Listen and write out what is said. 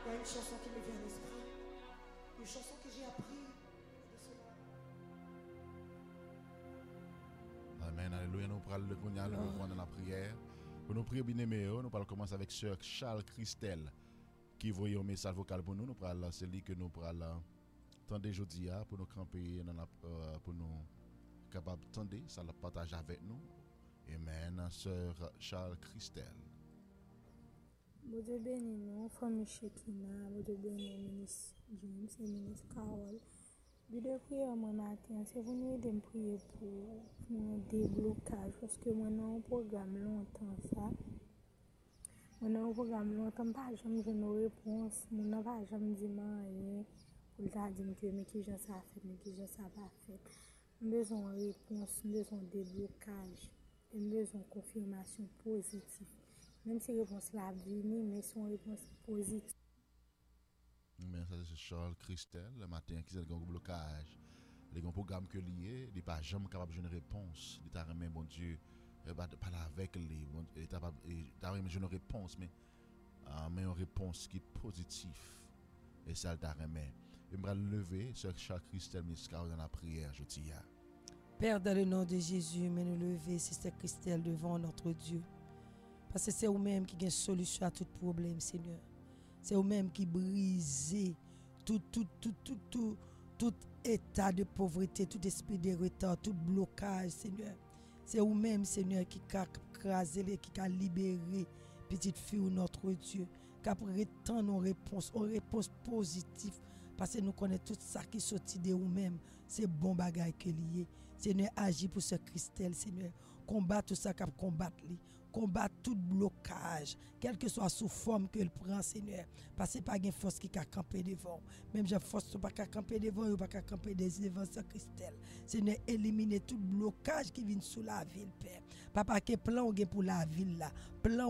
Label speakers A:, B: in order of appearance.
A: Il y a une chanson qui me vient à l'esprit. Une chanson que j'ai appris de cela.
B: Amen, alléluia. Nous prenons le cognac, nous prenons dans la prière. Pour nous prier, bien aimé, nous allons commencer avec Sœur Charles Christelle qui voyait un message vocal pour nous. Nous prenons celui que nous prenons tendre aujourd'hui pour nous camper, pour nous capables de tendre, ça le partager avec nous. Amen, Sœur Charles Christelle.
C: Bon Dieu bénis nous, famille Shekina, bon Dieu bénis ministre James et ministre Carole. L'idée de prière mon matin, c'est vous nous aider à prier pour un déblocage parce que moi dans un programme longtemps ça. Moi dans un programme longtemps pas jamais j'ai nos réponses, moi n'a pas jamais dit rien pour ta dire que mais qui j'en ça fait, mais qui j'en ça pas fait. Besoin de réponse, besoin de déblocage, et besoin de confirmation positive. Même si la réponse la venue, mais son réponse positive.
B: Mais ça c'est Charles Christelle, le matin qui a un blocage. Les programmes que lié, il n'est pas jamais capable de donner une réponse. Il t'a remis, bon Dieu, parler avec lui. Il t'a remis une réponse, mais une réponse qui est positive. Et ça, il t'a remis. Il m'a levé, Sœur Charles Christelle, Miscar dans la prière, je dis.
D: Père, dans le nom de Jésus, mais nous lever, Sister Christelle, devant notre Dieu. Parce que c'est vous-même qui avez une solution à tout problème, Seigneur. C'est vous-même qui brisez tout état de pauvreté, tout esprit de retard, tout blocage, Seigneur. C'est vous-même, Seigneur, qui a crasé, qui a libéré petite fille ou notre Dieu, qui a retenu nos réponses, une réponse positive. Parce que nous connaissons tout ça qui sortit de vous-même. C'est bon bagage que lié. Seigneur, agis pour ce Christelle, Seigneur. Combat tout ça qui a combattre lui. Combat tout blocage, quelle que soit sous forme que le prend, Seigneur. Parce que pas de force qui a campé devant. Même j'ai force pas qu'à camper devant ou pas qu'à camper devant ce Christelle. Seigneur, éliminer tout blocage qui vient sous la ville, Père. Papa, quel plan pour la ville là? Plan